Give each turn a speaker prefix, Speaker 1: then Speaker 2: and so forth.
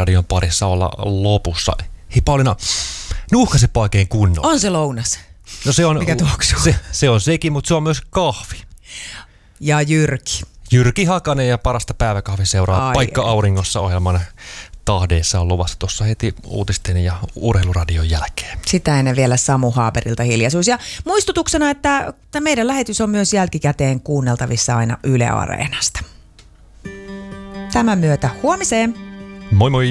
Speaker 1: Urheiluradion parissa olla lopussa. Hei Pauliina, nuuhkasipa oikein kunnolla.
Speaker 2: On se lounas.
Speaker 1: No se on,
Speaker 2: mikä tuoksuu.
Speaker 1: Se on sekin, mutta se on myös kahvi.
Speaker 2: Ja Jyrki.
Speaker 1: Jyrki Hakanen ja Parasta päiväkahvi seuraa Paikka auringossa -ohjelman tahdeissa on luvassa tuossa heti uutisten ja Urheiluradion jälkeen.
Speaker 2: Sitä ennen vielä Samu Haaperilta hiljaisuus. Ja muistutuksena, että meidän lähetys on myös jälkikäteen kuunneltavissa aina Yle Areenasta. Tämän myötä huomiseen.
Speaker 1: Moi moi!